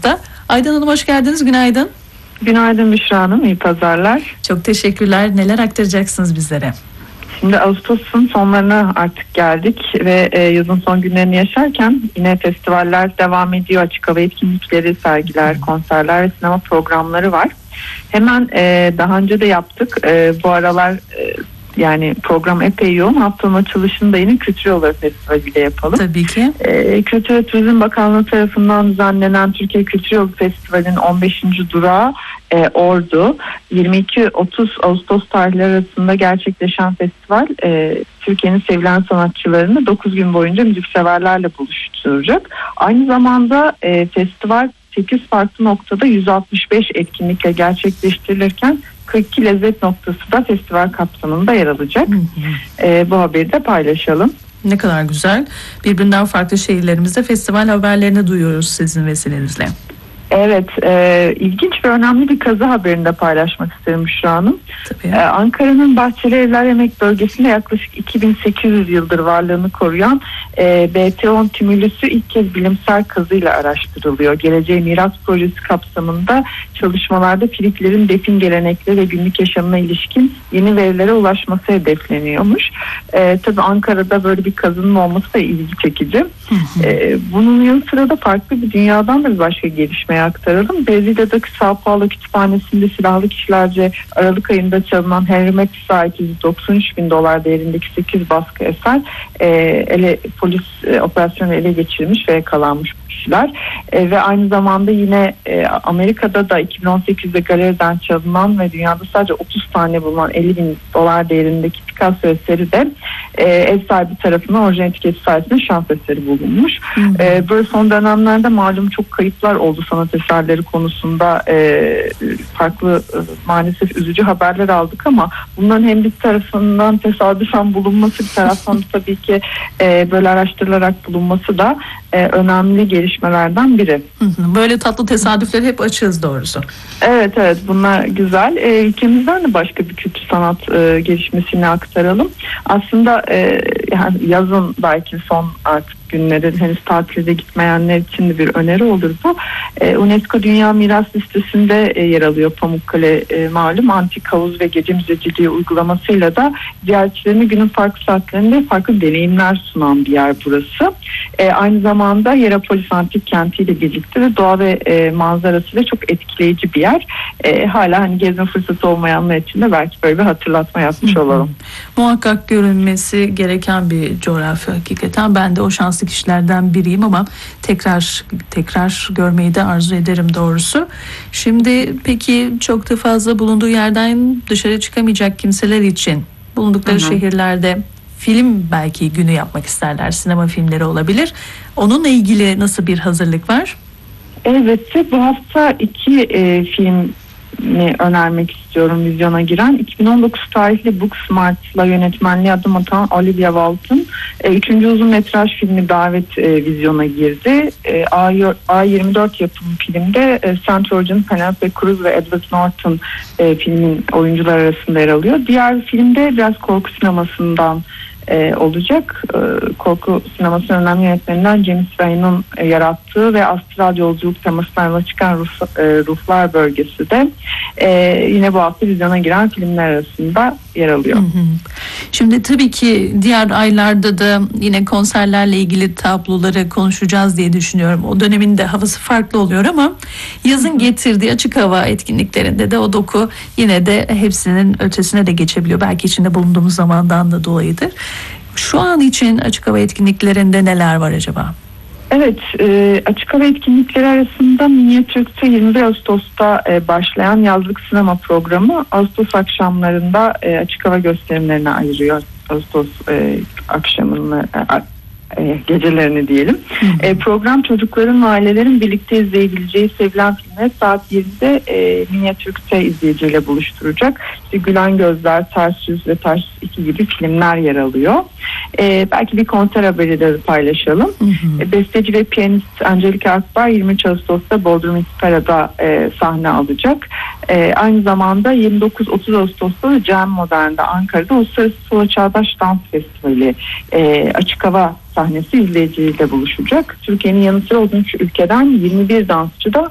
stüdyomuzda. Aydan Hanım hoş geldiniz, günaydın. Günaydın Büşra Hanım, iyi pazarlar. Çok teşekkürler. Neler aktaracaksınız bizlere? Şimdi Ağustos'un sonlarına artık geldik ve yazın son günlerini yaşarken yine festivaller devam ediyor. Açık hava etkinlikleri, sergiler, konserler ve sinema programları var. Hemen daha önce de yaptık. Bu aralar yani program epey yoğun. Haftanın açılışını da yine Kültür Yolları Festivali ile yapalım. Tabii ki. Kültür ve Turizm Bakanlığı tarafından düzenlenen Türkiye Kültür Yolu Festivali'nin 15. durağı Ordu. 22-30 Ağustos tarihleri arasında gerçekleşen festival Türkiye'nin sevilen sanatçılarını 9 gün boyunca müzikseverlerle buluşturacak. Aynı zamanda festival 8 farklı noktada 165 etkinlikle gerçekleştirilirken 42 lezzet noktası da festival kapsamında yer alacak. Bu haberi de paylaşalım. Ne kadar güzel. Birbirinden farklı şehirlerimizde festival haberlerini duyuyoruz sizin vesilenizle. Evet, ilginç ve önemli bir kaza haberini de paylaşmak isterim Büşra Hanım. Ankara'nın Bahçeli Evler Yemek Bölgesi'nde yaklaşık 2800 yıldır varlığını koruyan BT10 tümülüsü ilk kez bilimsel kazıyla araştırılıyor. Geleceğe Miras Projesi kapsamında çalışmalarda Filiplerin defin gelenekleri ve günlük yaşamına ilişkin yeni verilere ulaşması hedefleniyormuş. Tabii Ankara'da böyle bir kazının olması da ilgi çekici. Bunun yanı sıra da farklı bir dünyadan da bir başka gelişmeye aktaralım. Brezilya'daki Sao Paulo kütüphanesinde silahlı kişilerce Aralık ayında çalınan Henry Matiss'e ait $93.000 değerindeki 8 baskı eser polis operasyonu ele geçirmiş ve yakalanmış bu kişiler. Ve aynı zamanda yine Amerika'da da 2018'de galeriden çalınan ve dünyada sadece 30 tane bulunan $50.000 değerindeki Picasso eseri de ev sahibi tarafından orijinal etiketi sayesinde şans eseri bulunmuş. Böyle son dönemlerde malum çok kayıplar oldu sanat eserleri konusunda. Farklı maalesef üzücü haberler aldık ama bunların hem bir tarafından tesadüfen bulunması, bir taraftan da tabii ki böyle araştırılarak bulunması da önemli gelişmelerden biri. Böyle tatlı tesadüfleri hep açığız doğrusu. Evet bunlar güzel. Ülkemizden de başka bir kültür sanat gelişmesini aktaralım. Aslında yani yazın belki son artık günleri henüz tatilde gitmeyenler için de bir öneri olur bu. UNESCO Dünya Miras Listesi'nde yer alıyor Pamukkale malum antik havuz ve gece müzeciliği uygulamasıyla da ziyaretçilerine günün farklı saatlerinde farklı deneyimler sunan bir yer burası. Aynı zamanda Hierapolis Antik Kenti ile birlikte de doğa ve manzarası da çok etkileyici bir yer. Hala hani gezme fırsatı olmayanlar için de belki böyle bir hatırlatma yapmış olalım. Muhakkak görünmesi gereken bir coğrafya hakikaten. Ben de o şanslı kişilerden biriyim ama tekrar görmeyi de arzu ederim doğrusu. Şimdi peki çok da fazla bulunduğu yerden dışarı çıkamayacak kimseler için bulundukları şehirlerde film belki günü yapmak isterler. Sinema filmleri olabilir. Onunla ilgili nasıl bir hazırlık var? Elbette bu hafta 2 film önermek istiyorum vizyona giren. 2019 tarihli Booksmart'la yönetmenliğe adım atan Olivia Wilde'ın 3. uzun metraj filmi Davet vizyona girdi. A24 yapımı filmde St. George'un Penelope Cruz ve Edward Norton filmin oyuncular arasında yer alıyor. Diğer filmde biraz korku sinemasından olacak. Korku sinemasının önemli yönetmeninden James Wain'un yarattığı ve astral yolculuk temasından yola çıkan Ruhlar Bölgesi de yine bu hafta vizyona giren filmler arasında yer alıyor. Şimdi tabii ki diğer aylarda da yine konserlerle ilgili tabloları konuşacağız diye düşünüyorum. O dönemin de havası farklı oluyor ama yazın getirdiği açık hava etkinliklerinde de o doku yine de hepsinin ötesine de geçebiliyor. Belki içinde bulunduğumuz zamandan da dolayıdır. Şu an için açık hava etkinliklerinde neler var acaba? Evet, açık hava etkinlikleri arasında Minyatürk'te 21 Ağustos'ta başlayan yazlık sinema programı Ağustos akşamlarında açık hava gösterimlerine ayırıyor. Ağustos akşamını gecelerini diyelim. Program çocukların ve ailelerin birlikte izleyebileceği sevilen filmleri saat 7'de Minyatürk'te izleyiciyle buluşturacak. İşte Gülen Gözler, Ters Yüz ve Ters 2 gibi filmler yer alıyor. Belki bir konser haberi de paylaşalım. Besteci ve piyanist Angelika Akbar 23 Ağustos'ta Bodrum İskara'da sahne alacak. Aynı zamanda 29-30 Ağustos'ta da Cem Modern'de Ankara'da Uluslararası Solo Çağdaş Dans Festivali açık hava sahnesi izleyiciyle buluşacak. Türkiye'nin yanı sıra 13 ülkeden 21 dansçı da